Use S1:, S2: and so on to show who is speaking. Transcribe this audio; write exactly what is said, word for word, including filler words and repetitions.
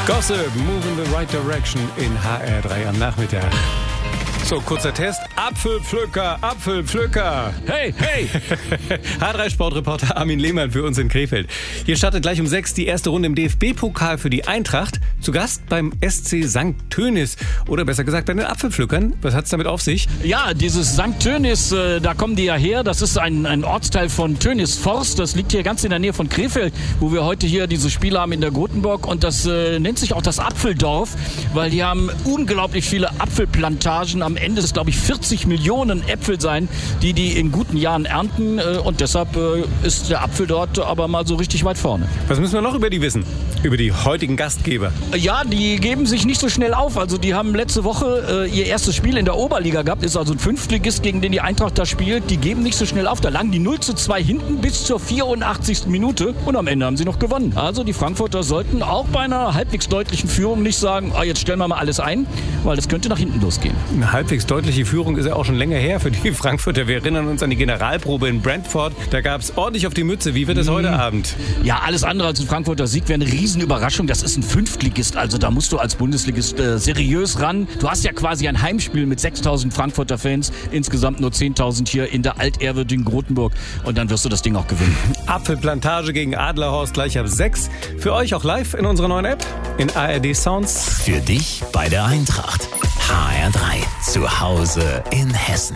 S1: Gossip, Move in the Right Direction in H R drei am Nachmittag. So, kurzer Test. Apfelpflücker, Apfelpflücker. Hey, hey. H drei Sportreporter Armin Lehmann für uns in Krefeld. Hier startet gleich um sechs die erste Runde im D F B-Pokal für die Eintracht. Zu Gast beim S C Sankt Tönis. Oder besser gesagt bei den Apfelpflückern. Was hat's damit auf sich?
S2: Ja, dieses Sankt Tönis, äh, da kommen die ja her. Das ist ein, ein Ortsteil von Tönis-Forst. Das liegt hier ganz in der Nähe von Krefeld, wo wir heute hier dieses Spiel haben in der Gotenburg. Und das äh, nennt sich auch das Apfeldorf, weil die haben unglaublich viele Apfelplantagen. Am Ende ist, glaube ich, vierzig Millionen Äpfel sein, die die in guten Jahren ernten. Äh, und deshalb äh, ist der Apfel dort aber mal so richtig weit vorne.
S1: Was müssen wir noch über die wissen? Über die heutigen Gastgeber?
S2: Ja, die geben sich nicht so schnell auf. Also die haben letzte Woche äh, ihr erstes Spiel in der Oberliga gehabt. Ist also ein Fünftligist, gegen den die Eintracht da spielt. Die geben nicht so schnell auf. Da lagen die null zu zwei hinten bis zur vierundachtzigsten Minute. Und am Ende haben sie noch gewonnen. Also die Frankfurter sollten auch bei einer halbwegs deutlichen Führung nicht sagen, ah, jetzt stellen wir mal alles ein, weil das könnte nach hinten losgehen.
S1: Eine halbwegs deutliche Führung ist ja auch schon länger her für die Frankfurter. Wir erinnern uns an die Generalprobe in Brentford. Da gab es ordentlich auf die Mütze. Wie wird es mmh. heute Abend?
S2: Ja, alles andere als ein Frankfurter Sieg wäre eine Riesenüberraschung. Das ist ein Fünftligist. Also da musst du als Bundesligist äh, seriös ran. Du hast ja quasi ein Heimspiel mit sechstausend Frankfurter Fans. Insgesamt nur zehntausend hier in der altehrwürdigen Grotenburg. Und dann wirst du das Ding auch gewinnen.
S1: Apfelplantage gegen Adlerhorst gleich ab sechs. Für euch auch live in unserer neuen App. In A R D Sounds.
S3: Für dich bei der Eintracht. H R drei. Zu Hause in Hessen.